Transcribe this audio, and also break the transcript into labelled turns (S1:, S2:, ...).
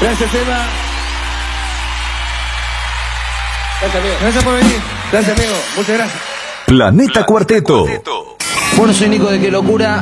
S1: Gracias, Eva. Gracias, amigo.
S2: Gracias por venir.
S1: Gracias, amigo. Muchas gracias.
S3: Planeta Cuarteto.
S1: Bueno, soy Nico de Qué Locura.